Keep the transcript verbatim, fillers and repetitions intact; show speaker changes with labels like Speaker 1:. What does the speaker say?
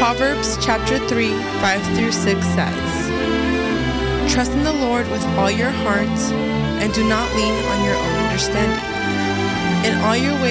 Speaker 1: Proverbs chapter three, five through six says, "Trust in the Lord with all your heart, and do not lean on your own understanding. In all your ways